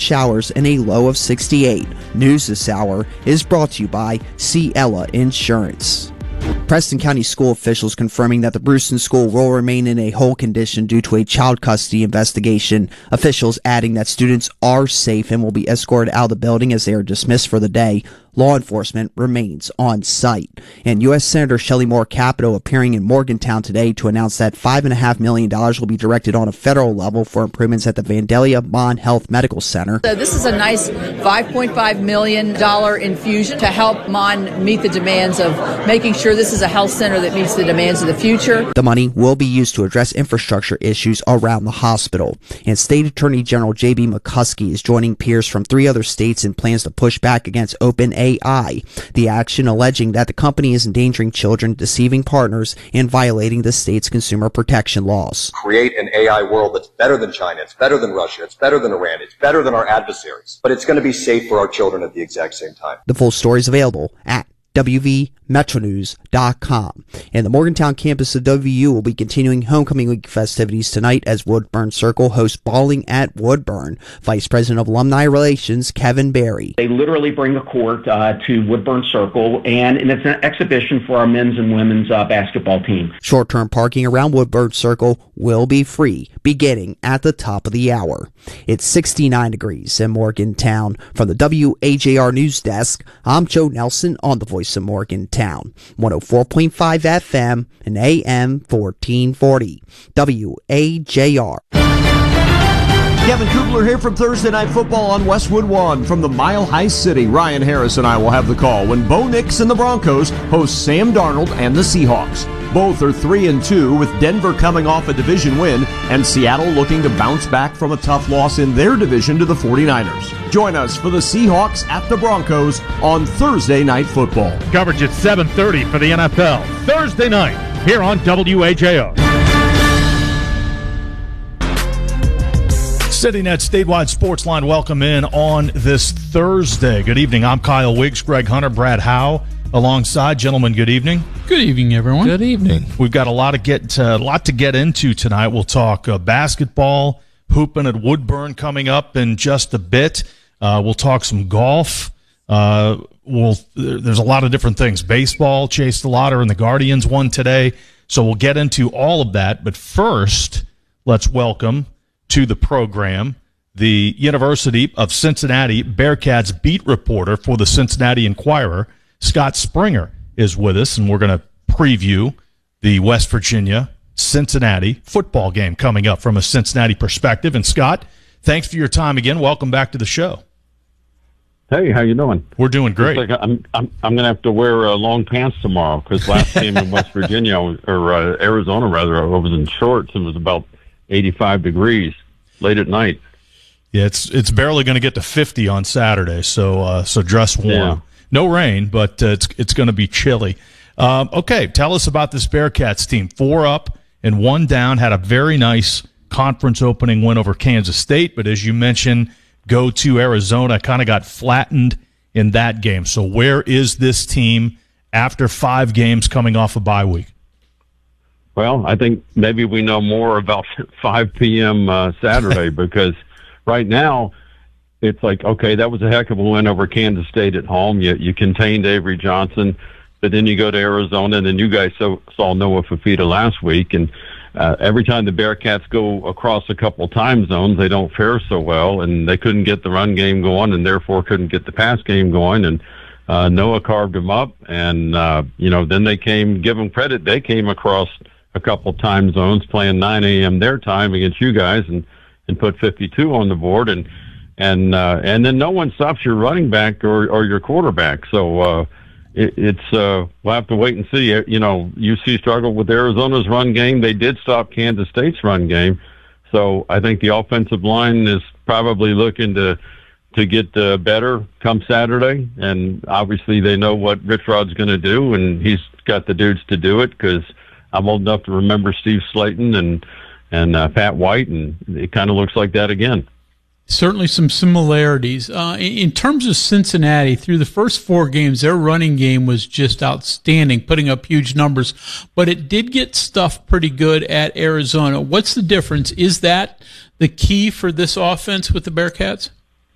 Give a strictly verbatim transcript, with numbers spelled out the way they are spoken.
showers and a low of sixty-eight. News this hour is brought to you by Ciela Insurance. Preston County school officials confirming that the Brewston School will remain in a hold condition due to a child custody investigation. Officials adding that students are safe and will be escorted out of the building as they are dismissed for the day. Law enforcement remains on site. And U S Senator Shelley Moore Capito appearing in Morgantown today to announce that five point five million dollars will be directed on a federal level for improvements at the Vandalia Mon Health Medical Center. So this is a nice five point five million dollars infusion to help Mon meet the demands of making sure this is a health center that meets the demands of the future. The money will be used to address infrastructure issues around the hospital. And State Attorney General J B McCuskey is joining peers from three other states in plans to push back against OpenAI. The action alleging that the company is endangering children, deceiving partners, and violating the state's consumer protection laws. Create an A I world that's better than China, it's better than Russia, it's better than Iran, it's better than our adversaries, but it's going to be safe for our children at the exact same time. The full story is available at W V metro news dot com. And the Morgantown campus of W V U will be continuing Homecoming Week festivities tonight as Woodburn Circle hosts Bowling at Woodburn. Vice President of Alumni Relations, Kevin Berry. They literally bring the court uh, to Woodburn Circle, and, and it's an exhibition for our men's and women's uh, basketball team. Short-term parking around Woodburn Circle will be free, beginning at the top of the hour. It's sixty-nine degrees in Morgantown. From the W A J R News Desk, I'm Joe Nelson on the Voice of Morgantown. one oh four point five F M and A M fourteen forty. W A J R. Kevin Kugler here from Thursday Night Football on Westwood One. From the Mile High City, Ryan Harris and I will have the call when Bo Nix and the Broncos host Sam Darnold and the Seahawks. Both are three and two, with Denver coming off a division win and Seattle looking to bounce back from a tough loss in their division to the forty-niners. Join us for the Seahawks at the Broncos on Thursday Night Football. Coverage at seven thirty for the N F L Thursday night here on W A J R. CityNet Statewide Sports Line, welcome in on this Thursday. Good evening. I'm Kyle Wiggs, Greg Hunter, Brad Howe alongside. Gentlemen, good evening. Good evening, everyone. Good evening. We've got a lot to get uh, a lot to get into tonight. We'll talk uh, basketball, hooping at Woodburn coming up in just a bit. Uh, we'll talk some golf. Uh, we'll there's a lot of different things. Baseball, Chase the Lotter and the Guardians won today. So we'll get into all of that. But first, let's welcome to the program the University of Cincinnati Bearcats beat reporter for the Cincinnati Enquirer, Scott Springer, is with us, and we're going to preview the West Virginia Cincinnati football game coming up from a Cincinnati perspective. And Scott, thanks for your time again. Welcome back to the show. Hey, how you doing? We're doing great. Like I'm I'm I'm going to have to wear uh, long pants tomorrow because last game in West Virginia or uh, Arizona rather, I was in shorts and it was about eighty-five degrees late at night. Yeah, it's it's barely going to get to fifty on Saturday, so uh, so dress warm. Yeah. No rain, but uh, it's it's going to be chilly. Um, okay, tell us about this Bearcats team. Four up and one down. Had a very nice conference opening win over Kansas State, but as you mentioned, go to Arizona, kind of got flattened in that game. So where is this team after five games coming off a bye week? Well, I think maybe we know more about five p.m. Uh, Saturday because right now it's like, okay, that was a heck of a win over Kansas State at home. You, you contained Avery Johnson, but then you go to Arizona, and then you guys so, saw Noah Fafita last week, and uh, every time the Bearcats go across a couple time zones, they don't fare so well, and they couldn't get the run game going and therefore couldn't get the pass game going, and uh, Noah carved them up, and, uh, you know, then they came, give them credit, they came across a couple time zones playing nine a.m. their time against you guys and, and put fifty-two on the board, and and uh, and then no one stops your running back or, or your quarterback. So uh, it, it's uh, we'll have to wait and see. You know, U C struggled with Arizona's run game. They did stop Kansas State's run game. So I think the offensive line is probably looking to to get uh, better come Saturday. And obviously they know what Rich Rod's going to do, and he's got the dudes to do it because I'm old enough to remember Steve Slayton and and uh, Pat White, and it kind of looks like that again. Certainly some similarities. Uh, in terms of Cincinnati, through the first four games, their running game was just outstanding, putting up huge numbers. But it did get stuffed pretty good at Arizona. What's the difference? Is that the key for this offense with the Bearcats?